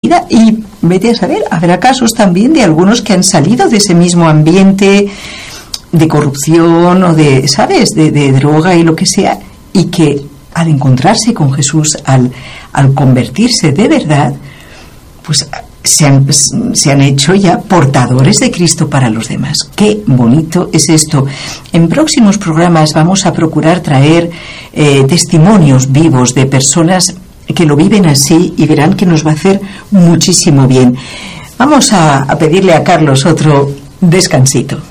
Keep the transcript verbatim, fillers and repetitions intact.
vida. Y vete a saber, habrá casos también de algunos que han salido de ese mismo ambiente de corrupción o de, ¿sabes?, de, de droga y lo que sea, y que al encontrarse con Jesús, al, al convertirse de verdad, pues se han, se han hecho ya portadores de Cristo para los demás. Qué bonito es esto. En próximos programas vamos a procurar traer eh, testimonios vivos de personas que lo viven así, y verán que nos va a hacer muchísimo bien. Vamos a, a pedirle a Carlos otro descansito.